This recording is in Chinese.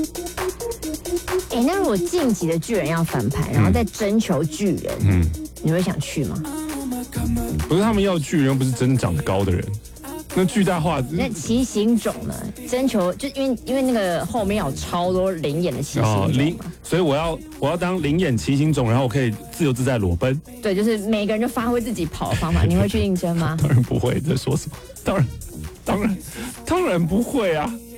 那如果晋级的巨人要翻盘，然后再征求巨人，你会想去吗？ 不是他们要巨人，又不是真的长得高的人。那巨大化， 那奇形种呢？征求就因为那个后面有超多灵眼的奇形种嘛， 所以我要当灵眼奇形种，然后我可以自由自在裸奔。 对，就是每个人就发挥自己跑的方法。你会去应征吗？ 当然不会，在说什么？当然不会啊。